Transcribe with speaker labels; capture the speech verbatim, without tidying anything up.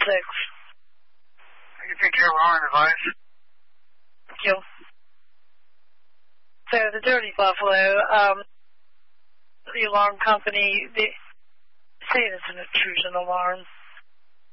Speaker 1: six.
Speaker 2: You take care of alarm device.
Speaker 1: Thank you. So the Dirty Buffalo, um, the alarm company, they say it's an intrusion alarm.